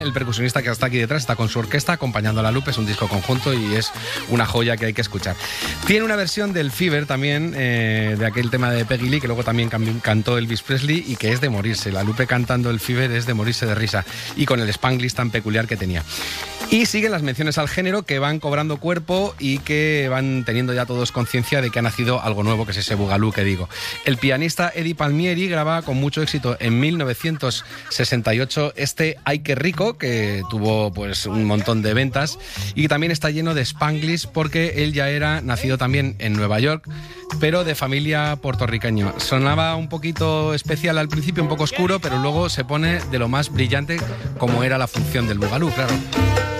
El percusionista que está aquí detrás está con su orquesta acompañando a la Lupe, es un disco conjunto y es una joya que hay que escuchar. Tiene una versión del Fever también, de aquel tema de Peggy Lee, que luego también cantó Elvis Presley y que es de morirse. La Lupe cantando el Fever es de morirse de risa y con el Spanglish tan peculiar que tenía. Y siguen las menciones al género que van cobrando cuerpo y que van teniendo ya todos conciencia de que ha nacido algo nuevo, que es ese bugalú que digo. El pianista Eddie Palmieri graba con mucho éxito en 1968 este Ay qué rico, que tuvo pues un montón de ventas y también está lleno de Spanglish porque él ya era nacido también en Nueva York, pero de familia puertorriqueña. Sonaba un poquito especial al principio, un poco oscuro, pero luego se pone de lo más brillante como era la función del bugalú, claro.